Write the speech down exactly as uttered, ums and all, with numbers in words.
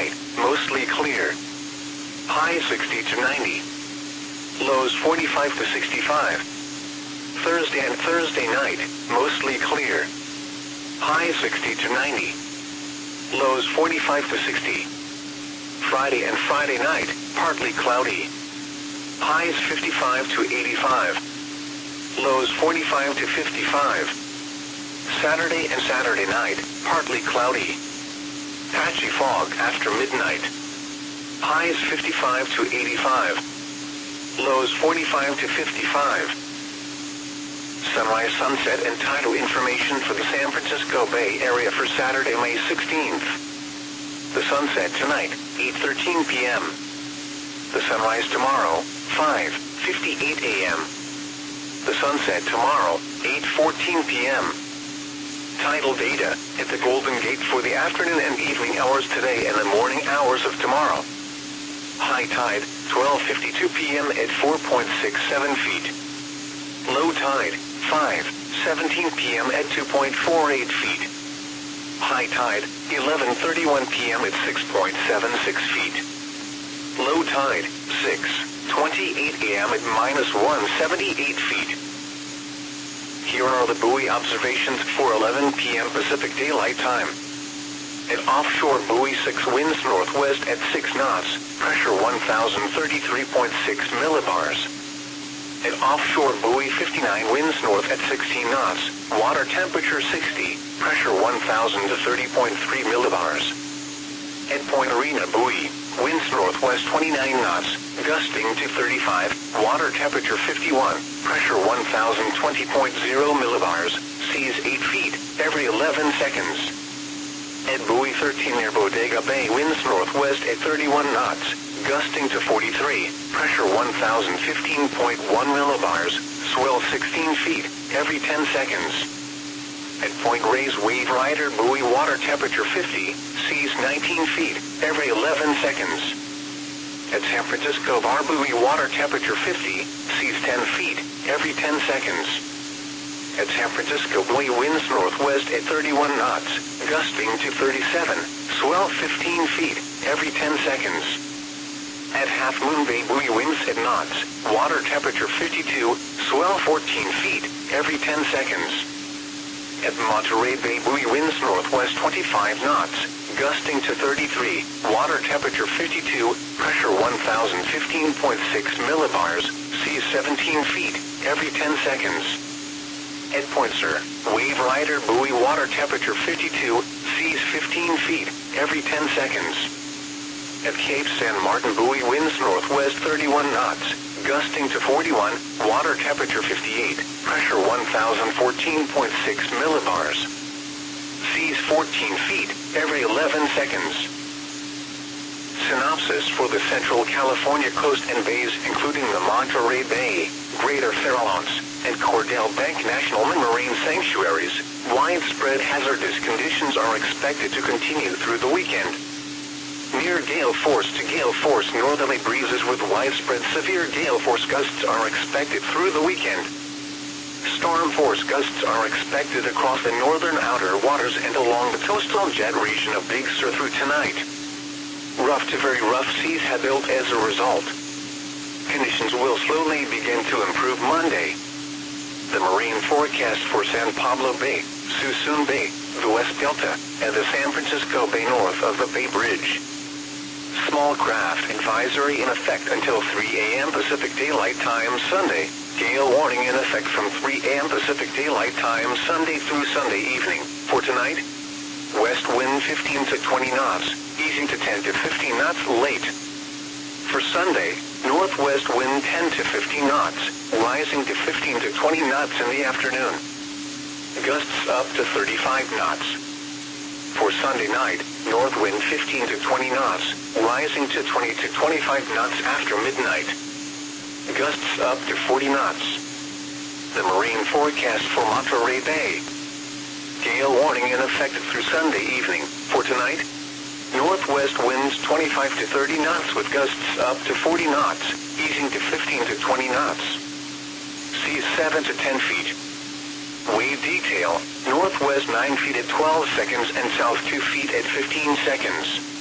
night, mostly clear. High sixty to ninety. Lows forty-five to sixty-five. Thursday and Thursday night, mostly clear. High sixty to ninety. Lows forty-five to sixty. Friday and Friday night, partly cloudy. Highs fifty-five to eighty-five. Lows forty-five to fifty-five. Saturday and Saturday night, partly cloudy. Patchy fog after midnight. Highs fifty-five to eighty-five. Lows forty-five to fifty-five. Sunrise, sunset, and tidal information for the San Francisco Bay Area for Saturday, May sixteenth. The sunset tonight, eight thirteen p m The sunrise tomorrow, five fifty-eight a m The sunset tomorrow, eight fourteen p m Tidal data at the Golden Gate for the afternoon and evening hours today and the morning hours of tomorrow. High tide, twelve fifty-two p m at four point six seven feet. Low tide, five seventeen p m at two point four eight feet. High tide, eleven thirty-one p m at six point seven six feet. Low tide, six twenty-eight a m at minus one seventy-eight feet. Here are the buoy observations for eleven p m Pacific Daylight Time. At offshore buoy six, winds northwest at six knots, pressure one thousand thirty-three point six millibars. At offshore buoy fifty-nine, winds north at sixteen knots, water temperature sixty, pressure one thousand thirty point three millibars. At Point Arena buoy, winds northwest twenty-nine knots, gusting to thirty-five, water temperature fifty-one, pressure one thousand twenty point zero millibars, seas eight feet, every eleven seconds. At buoy thirteen near Bodega Bay, winds northwest at thirty-one knots, gusting to forty-three, pressure one thousand fifteen point one millibars, swell sixteen feet, every ten seconds. At Point Reyes Wave Rider buoy, water temperature fifty, seas nineteen feet, every eleven seconds. At San Francisco Bar buoy, water temperature fifty, seas ten feet, every ten seconds. At San Francisco buoy, winds northwest at thirty-one knots, gusting to thirty-seven, swell fifteen feet, every ten seconds. At Half Moon Bay buoy, winds at knots, water temperature fifty-two, swell fourteen feet, every ten seconds. At Monterey Bay buoy, winds northwest twenty-five knots, gusting to thirty-three, water temperature fifty-two, pressure one thousand fifteen point six millibars, seas seventeen feet, every ten seconds. At Point Sur, Wave Rider buoy, water temperature fifty-two, seas fifteen feet, every ten seconds. At Cape San Martin buoy, winds northwest thirty-one knots, gusting to forty-one, water temperature fifty-eight, pressure one thousand fourteen point six millibars. Seas fourteen feet, every eleven seconds. Synopsis for the Central California coast and bays, including the Monterey Bay, Greater Farallones, and Cordell Bank National Marine Sanctuaries, widespread hazardous conditions are expected to continue through the weekend. Near gale force to gale force northerly breezes with widespread severe gale force gusts are expected through the weekend. Storm force gusts are expected across the northern outer waters and along the coastal jet region of Big Sur through tonight. Rough to very rough seas have built as a result. Conditions will slowly begin to improve Monday. The marine forecast for San Pablo Bay, Suisun Bay, the West Delta, and the San Francisco Bay north of the Bay Bridge. Small craft advisory in effect until three a m Pacific Daylight Time Sunday. Gale warning in effect from three a m Pacific Daylight Time Sunday through Sunday evening. For tonight, west wind fifteen to twenty knots, easing to ten to fifteen knots late. For Sunday, northwest wind ten to fifteen knots, rising to fifteen to twenty knots in the afternoon. Gusts up to thirty-five knots. For Sunday night, north wind fifteen to twenty knots, rising to twenty to twenty-five knots after midnight. Gusts up to forty knots. The marine forecast for Monterey Bay. Gale warning in effect through Sunday evening. For tonight, northwest winds twenty-five to thirty knots with gusts up to forty knots, easing to fifteen to twenty knots. Seas seven to ten feet. Wave detail, northwest nine feet at twelve seconds and south two feet at fifteen seconds.